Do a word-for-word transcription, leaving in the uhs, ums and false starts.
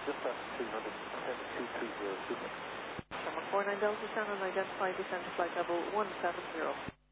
just after three hundred, ten two three zero, super. Number four nine Delta Shannon, identify descent to flight level one seven zero.